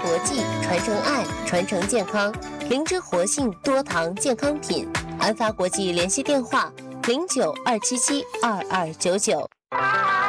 国际，传承爱，传承健康。灵芝活性多糖健康品，安发国际联系电话：0927722299。